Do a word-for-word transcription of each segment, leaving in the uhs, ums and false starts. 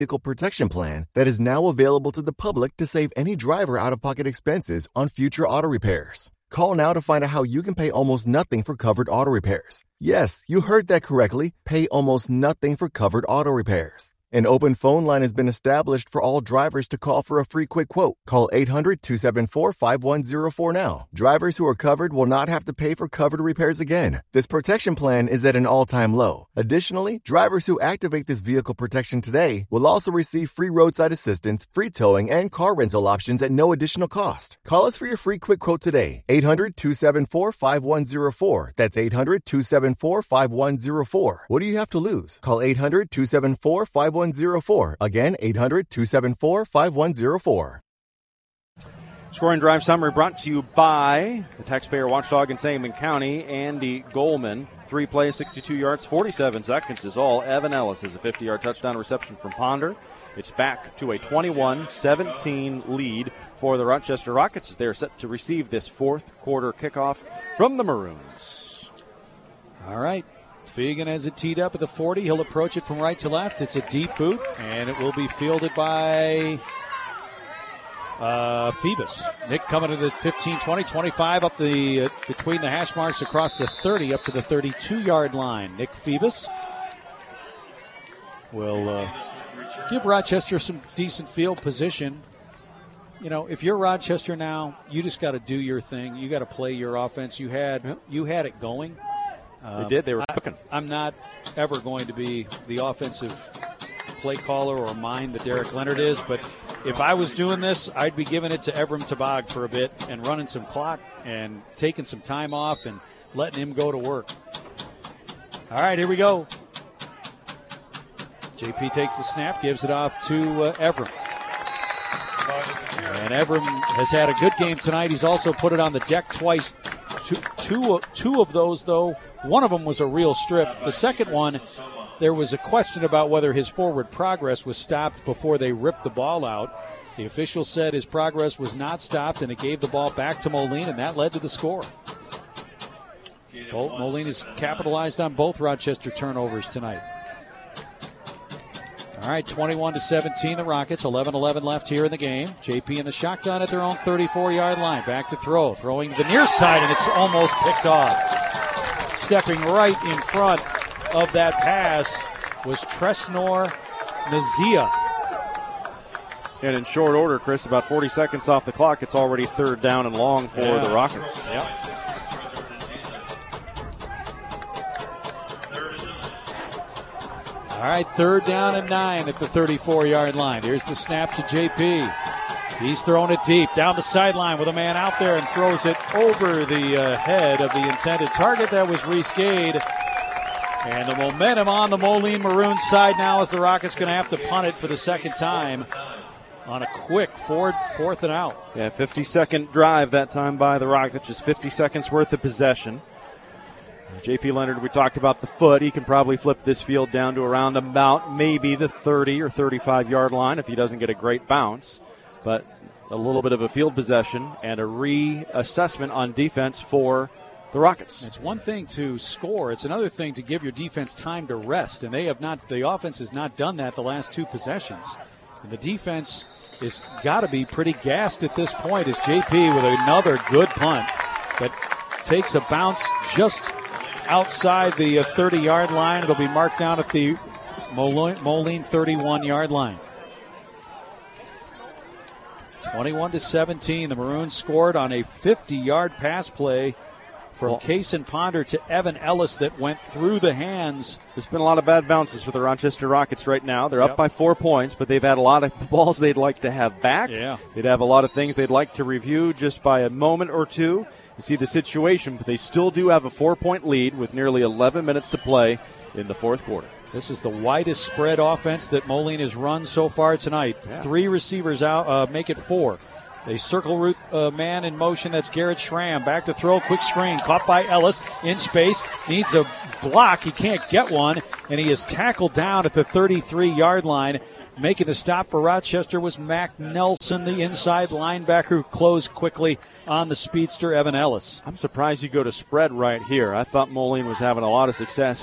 Vehicle Protection Plan that is now available to the public to save any driver out-of-pocket expenses on future auto repairs. Call now to find out how you can pay almost nothing for covered auto repairs. Yes, you heard that correctly. Pay almost nothing for covered auto repairs. An open phone line has been established for all drivers to call for a free quick quote. Call eight hundred, two seven four, five one zero four now. Drivers who are covered will not have to pay for covered repairs again. This protection plan is at an all-time low. Additionally, drivers who activate this vehicle protection today will also receive free roadside assistance, free towing, and car rental options at no additional cost. Call us for your free quick quote today. eight hundred, two seven four, five one zero four. That's eight hundred, two seven four, five one zero four. What do you have to lose? Call eight hundred, two seven four, five one zero four. Again, eight hundred, two seven four, five one zero four. Score and Drive summary brought to you by the taxpayer watchdog in Sangamon County, Andy Goldman. Three plays, sixty-two yards, forty-seven seconds is all. Evan Ellis has a fifty-yard touchdown reception from Ponder. It's back to a twenty-one seventeen lead for the Rochester Rockets as they are set to receive this fourth quarter kickoff from the Maroons. All right. Fegan has it teed up at the forty. He'll approach it from right to left. It's a deep boot, and it will be fielded by uh, Phoebus. Nick coming to the fifteen, twenty, twenty-five up the uh, between the hash marks across the thirty up to the thirty-two-yard line. Nick Phoebus will uh, give Rochester some decent field position. You know, if you're Rochester now, you just got to do your thing. You got to play your offense. You had yep. you had it going. Um, they did. They were cooking. I, I'm not ever going to be the offensive play caller or mind that Derek Leonard is, but if I was doing this, I'd be giving it to Evram Tabag for a bit and running some clock and taking some time off and letting him go to work. All right, here we go. J P takes the snap, gives it off to uh, Evram. And Evram has had a good game tonight. He's also put it on the deck twice. Two, two, two of those, though, one of them was a real strip. The second one, there was a question about whether his forward progress was stopped before they ripped the ball out. The official said his progress was not stopped, and it gave the ball back to Moline, and that led to the score. Both, Moline has capitalized on both Rochester turnovers tonight. All right, twenty-one to seventeen, the Rockets. eleven eleven left here in the game. J P in the shotgun at their own thirty-four-yard line. Back to throw. Throwing to the near side, and it's almost picked off. Stepping right in front of that pass was Tresnor Nazia. And in short order, Chris, about forty seconds off the clock, it's already third down and long for yeah. the Rockets. Yep. All right, third down and nine at the thirty-four-yard line. Here's the snap to J P. He's throwing it deep down the sideline with a man out there and throws it over the uh, head of the intended target. That was Reese Gade. And the momentum on the Moline Maroons side now as the Rockets going to have to punt it for the second time on a quick fourth, fourth and out. Yeah, fifty-second drive that time by the Rockets, just fifty seconds worth of possession. J P Leonard, we talked about the foot. He can probably flip this field down to around about maybe the thirty or thirty-five-yard line if he doesn't get a great bounce. But a little bit of a field possession and a reassessment on defense for the Rockets. It's one thing to score. It's another thing to give your defense time to rest. And they have not. The offense has not done that the last two possessions. And the defense is got to be pretty gassed at this point as J P with another good punt that takes a bounce just outside the thirty-yard line. It'll be marked down at the Moline thirty-one-yard line. twenty-one to seventeen. The Maroons scored on a fifty-yard pass play from Kaysen Ponder to Evan Ellis that went through the hands. There's been a lot of bad bounces for the Rochester Rockets right now. They're yep. up by four points, but they've had a lot of balls they'd like to have back. Yeah. They'd have a lot of things they'd like to review just by a moment or two and see the situation, but they still do have a four-point lead with nearly eleven minutes to play in the fourth quarter. This is the widest spread offense that Moline has run so far tonight. Yeah. Three receivers out, uh, make it four. They circle route uh, man in motion. That's Garrett Schramm. Back to throw. Quick screen. Caught by Ellis in space. Needs a block. He can't get one. And he is tackled down at the thirty-three-yard line. Making the stop for Rochester was Mac Nelson, the inside linebacker, who closed quickly on the speedster Evan Ellis. I'm surprised you go to spread right here. I thought Moline was having a lot of success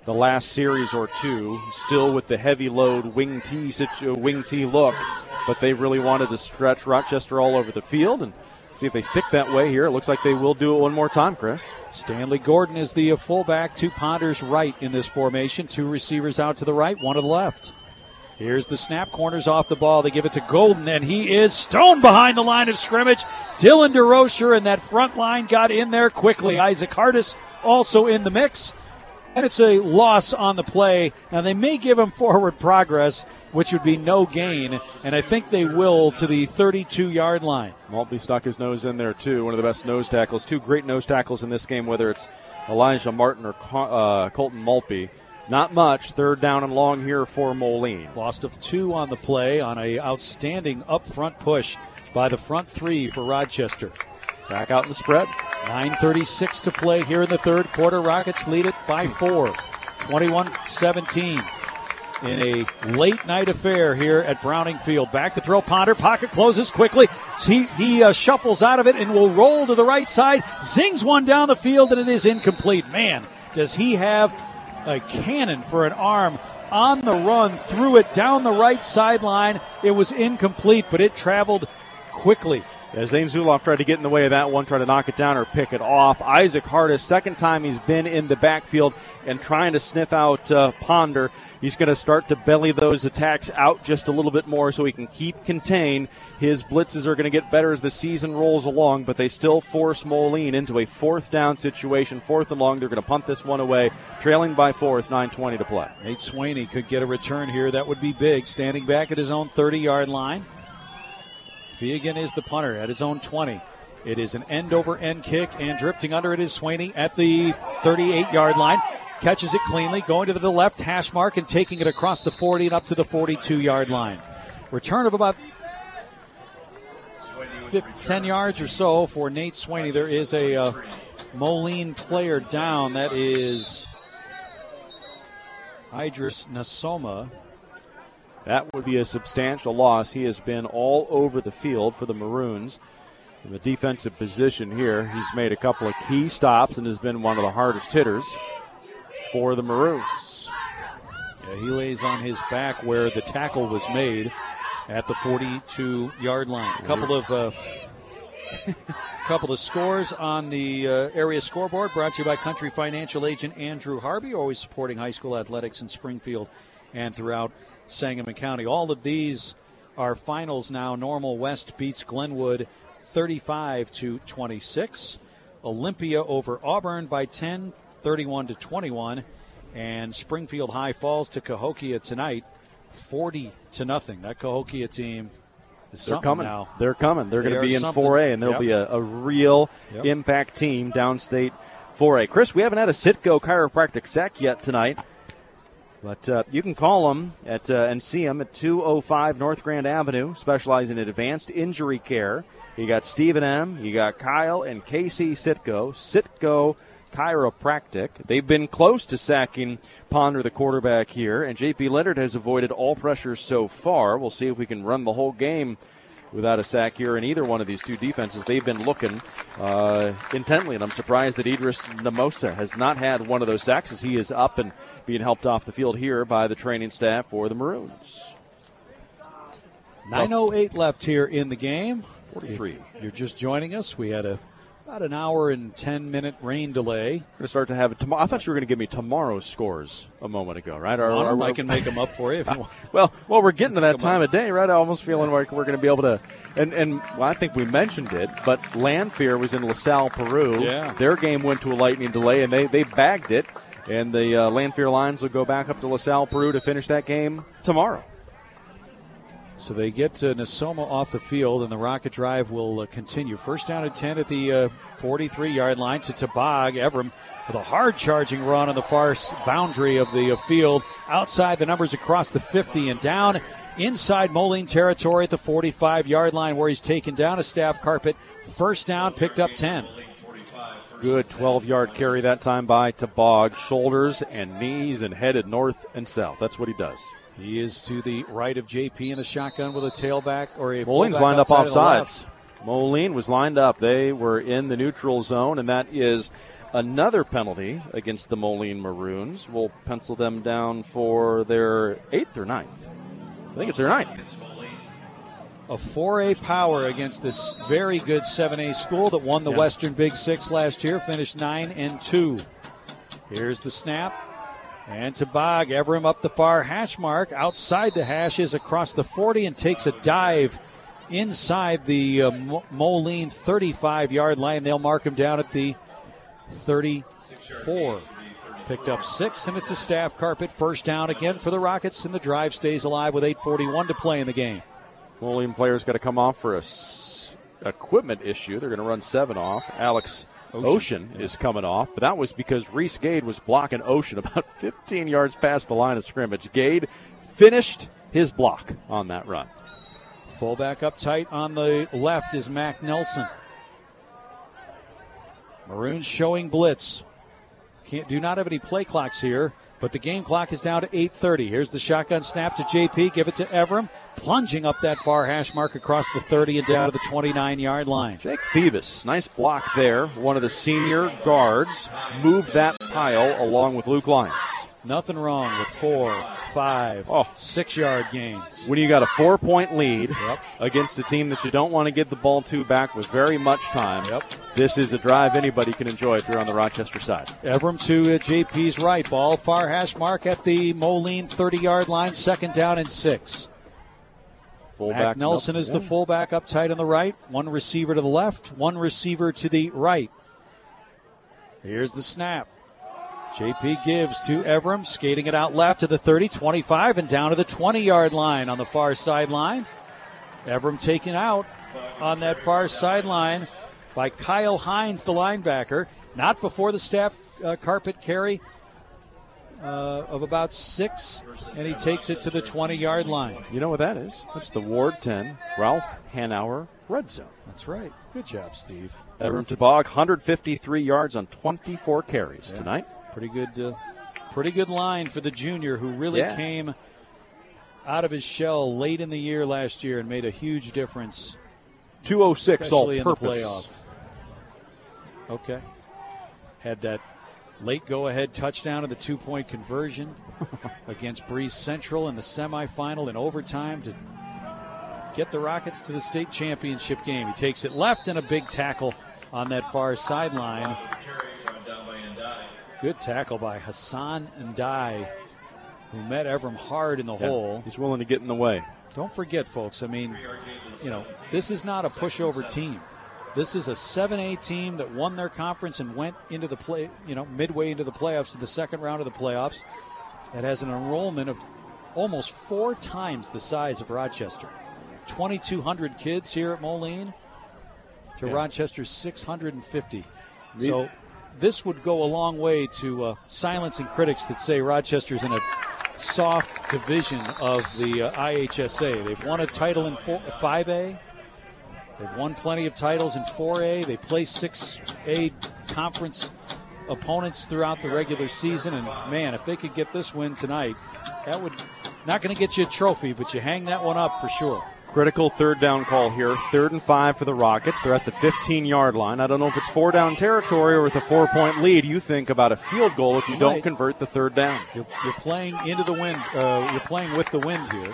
the last series or two, still with the heavy load wing T situ- wing T look, but they really wanted to stretch Rochester all over the field and see if they stick that way here. It looks like they will do it one more time, Chris. Stanley Gordon is the fullback to Ponder's right in this formation. Two receivers out to the right, one to the left. Here's the snap, corners off the ball. They give it to Golden, and he is stoned behind the line of scrimmage. Dylan DeRocher, and that front line got in there quickly. Isaac Hardis also in the mix, and it's a loss on the play. Now, they may give him forward progress, which would be no gain, and I think they will to the thirty-two-yard line. Maltby stuck his nose in there, too. One of the best nose tackles. Two great nose tackles in this game, whether it's Elijah Martin or uh, Colton Maltby. Not much. Third down and long here for Moline. Lost of two on the play on a outstanding up-front push by the front three for Rochester. Back out in the spread. nine thirty-six to play here in the third quarter. Rockets lead it by four, twenty-one seventeen. In a late-night affair here at Browning Field. Back to throw, Ponder. Pocket closes quickly. He, he uh, shuffles out of it and will roll to the right side. Zings one down the field, and it is incomplete. Man, does he have a cannon for an arm on the run, threw it down the right sideline. It was incomplete, but it traveled quickly. As Zane Zuloff tried to get in the way of that one, try to knock it down or pick it off. Isaac Hardis, second time he's been in the backfield and trying to sniff out uh, Ponder. He's going to start to belly those attacks out just a little bit more so he can keep contained. His blitzes are going to get better as the season rolls along, but they still force Moline into a fourth down situation. Fourth and long, they're going to punt this one away, trailing by four with nine twenty to play. Nate Swaney could get a return here. That would be big, standing back at his own thirty-yard line. Feagin is the punter at his own twenty. It is an end-over-end kick, and drifting under it is Swaney at the thirty-eight-yard line. Catches it cleanly, going to the left hash mark and taking it across the forty and up to the forty-two-yard line. Return of about ten yards or so for Nate Swaney. There is a uh, Moline player down. That is Idris Nasoma. That would be a substantial loss. He has been all over the field for the Maroons. In the defensive position here, he's made a couple of key stops and has been one of the hardest hitters for the Maroons. Yeah, he lays on his back where the tackle was made at the forty-two-yard line. A couple of uh, couple of scores on the uh, area scoreboard brought to you by Country Financial agent Andrew Harvey, always supporting high school athletics in Springfield and throughout Sangamon County. All of these are finals now. Normal West beats Glenwood thirty-five to twenty-six. Olympia over Auburn by ten, thirty-one to twenty-one. And Springfield High falls to Cahokia tonight, forty to nothing. That Cahokia team is They're something coming now. They're coming. They're They going to be in something. four A, and there'll Yep. be a, a real Yep. impact team downstate four A. Chris, we haven't had a Citgo chiropractic sec yet tonight, but uh, you can call them at uh, and see them at two oh five North Grand Avenue, specializing in advanced injury care. You got Stephen M., you got Kyle and Casey Citgo. Citgo Chiropractic. They've been close to sacking Ponder, the quarterback here, and J P Leonard has avoided all pressures so far. We'll see if we can run the whole game without a sack here in either one of these two defenses. They've been looking uh, intently, and I'm surprised that Idris Namosa has not had one of those sacks as he is up and being helped off the field here by the training staff for the Maroons. nine oh eight left here in the game. forty-three. If you're just joining us, we had a about an hour and ten minute rain delay. We're going to start to have it tomorrow. I thought you were going to give me tomorrow's scores a moment ago, right? Or, Or, or- I can make them up for you if you want. Well, well, we're getting to that time of day, right? I almost feeling like we're going to be able to, and and well, I think we mentioned it, but Lanphier was in LaSalle, Peru. Yeah. Their game went to a lightning delay, and they, they bagged it, and the uh, Lanphier Lions will go back up to LaSalle, Peru to finish that game tomorrow. So they get uh, Nasoma off the field, and the Rocket drive will uh, continue. First down and ten at the uh, forty-three-yard line to Tabag. Evram with a hard-charging run on the far boundary of the uh, field. Outside the numbers across the fifty and down inside Moline territory at the forty-five-yard line where he's taken down a staff carpet. First down, picked up ten. Good twelve-yard carry that time by Tabag. Shoulders and knees and headed north and south. That's what he does. He is to the right of J P in the shotgun with a tailback or a Moline's fullback lined up outside off of the left. sides. Moline was lined up. They were in the neutral zone, and that is another penalty against the Moline Maroons will pencil them down for their eighth or ninth. I think it's their ninth. A four A power against this very good seven A school that won the yeah. Western Big Six last year, finished nine and two. Here's the snap. And to Bog, Evrim up the far hash mark. Outside the hash is across the forty and takes a dive inside the uh, Moline thirty-five-yard line. They'll mark him down at the thirty-four. Picked up six, and it's a staff carpet. First down again for the Rockets, and the drive stays alive with eight forty-one to play in the game. Moline players got to come off for a s- equipment issue. They're going to run seven off. Alex Ocean, Ocean yeah. is coming off, but that was because Reese Gade was blocking Ocean about fifteen yards past the line of scrimmage. Gade finished his block on that run. Fullback up tight on the left is Mac Nelson. Maroons showing blitz. Can't, do not have any play clocks here, but the game clock is down to eight thirty. Here's the shotgun snap to J P. Give it to Evrim. Plunging up that far hash mark across the thirty and down to the twenty-nine-yard line. Jake Phoebus, nice block there. One of the senior guards moved that pile along with Luke Lyons. Nothing wrong with four, five, oh. six-yard gains. When you got a four-point lead yep. against a team that you don't want to give the ball to back with very much time, yep. this is a drive anybody can enjoy if you're on the Rochester side. Evrim to uh, J P's right. Ball far hash mark at the Moline thirty-yard line. Second down and six. Fullback Mac Nelson is the fullback up tight on the right. One receiver to the left, one receiver to the right. Here's the snap. J P gives to Evrim, skating it out left to the thirty, twenty-five, and down to the twenty-yard line on the far sideline. Evrim taken out on that far sideline by Kyle Hines, the linebacker. Not before the staff uh, carpet carry uh, of about six, and he takes it to the twenty-yard line. You know what that is? That's the Ward ten Ralph Hanauer red zone. That's right. Good job, Steve. Evrim to Bog, one hundred fifty-three yards on twenty-four carries yeah. tonight. Pretty good, uh, pretty good line for the junior who really yeah. came out of his shell late in the year last year and made a huge difference. two oh six all in purpose. The playoff. Okay. Had that late go-ahead touchdown in the two-point conversion against Breeze Central in the semifinal in overtime to get the Rockets to the state championship game. He takes it left and a big tackle on that far sideline. Good tackle by Hassan Ndai, who met Evrim hard in the yeah, hole. He's willing to get in the way. Don't forget, folks, I mean, you know, this is not a pushover team. This is a seven A team that won their conference and went into the play, you know, midway into the playoffs to the second round of the playoffs. That has an enrollment of almost four times the size of Rochester. twenty-two hundred kids here at Moline to yeah. Rochester's six hundred fifty. So this would go a long way to uh, silencing critics that say Rochester's in a soft division of the uh, I H S A. They've won a title in four, five A. They've won plenty of titles in four A. They play six A conference opponents throughout the regular season. And, man, if they could get this win tonight, that would not going to get you a trophy, but you hang that one up for sure. Critical third down call here. Third and five for the Rockets. They're at the fifteen-yard line. I don't know if it's four-down territory or with a four-point lead. You think about a field goal if you don't convert the third down. You're, you're playing into the wind. Uh, you're playing with the wind here.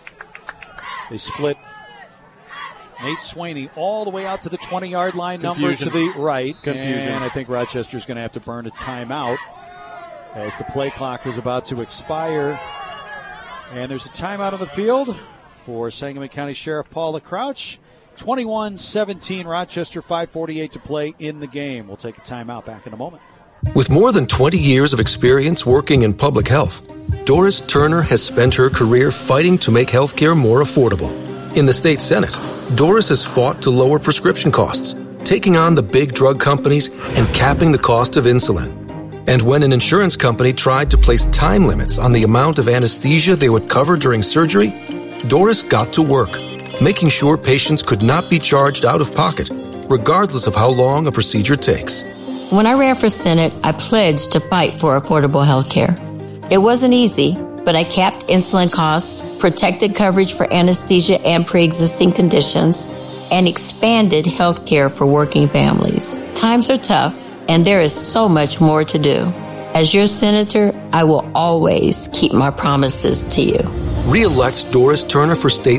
They split Nate Swaney all the way out to the twenty-yard line. Confusion. Number to the right. Confusion. And I think Rochester's going to have to burn a timeout as the play clock is about to expire. And there's a timeout on the field for Sangamon County Sheriff Paula Crouch. twenty-one seventeen Rochester, five forty-eight to play in the game. We'll take a timeout. Back in a moment. With more than twenty years of experience working in public health, Doris Turner has spent her career fighting to make healthcare more affordable. In the state Senate, Doris has fought to lower prescription costs, taking on the big drug companies and capping the cost of insulin. And when an insurance company tried to place time limits on the amount of anesthesia they would cover during surgery, Doris got to work, making sure patients could not be charged out of pocket, regardless of how long a procedure takes. When I ran for Senate, I pledged to fight for affordable health care. It wasn't easy, but I capped insulin costs, protected coverage for anesthesia and pre-existing conditions, and expanded health care for working families. Times are tough, and there is so much more to do. As your senator, I will always keep my promises to you. Re-elect Doris Turner for state